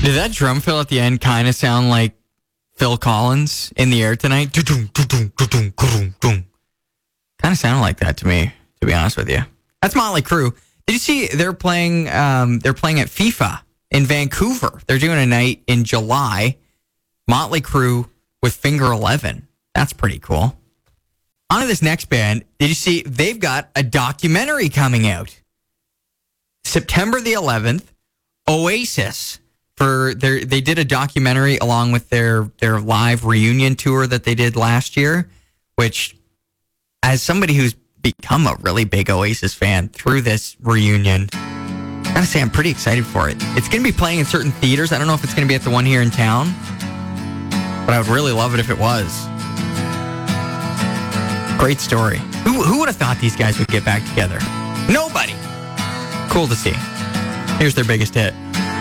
Did that drum fill at the end kind of sound like Phil Collins in the air tonight? Kind of sounded like that to me, to be honest with you. That's Motley Crue. Did you see they're playing at FIFA in Vancouver? They're doing a night in July. Motley Crue with Finger 11. That's pretty cool. On to this next band. Did you see they've got a documentary coming out? September the 11th, Oasis. They did a documentary along with their live reunion tour that they did last year, which, as somebody who's become a really big Oasis fan through this reunion, I gotta say I'm pretty excited for it. It's going to be playing in certain theaters. I don't know if it's going to be at the one here in town, but I would really love it if it was. Great story. Who would have thought these guys would get back together? Nobody. Cool to see. Here's their biggest hit.